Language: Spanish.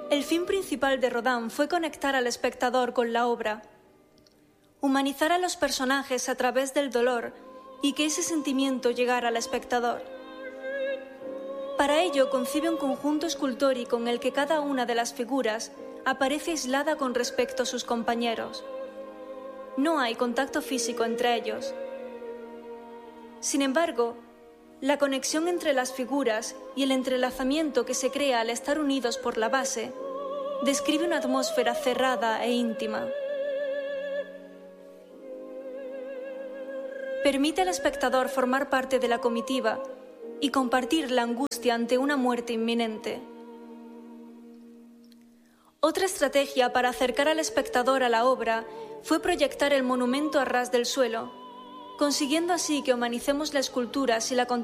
El fin principal de Rodin fue conectar al espectador con la obra, humanizar a los personajes a través del dolor y que ese sentimiento llegara al espectador. Para ello concibe un conjunto escultórico en el que cada una de las figuras aparece aislada con respecto a sus compañeros. No hay contacto físico entre ellos. Sin embargo, la conexión entre las figuras y el entrelazamiento que se crea al estar unidos por la base describe una atmósfera cerrada e íntima. Permite al espectador formar parte de la comitiva y compartir la angustia ante una muerte inminente. Otra estrategia para acercar al espectador a la obra fue proyectar el monumento a ras del suelo, consiguiendo así que humanicemos la escultura sin la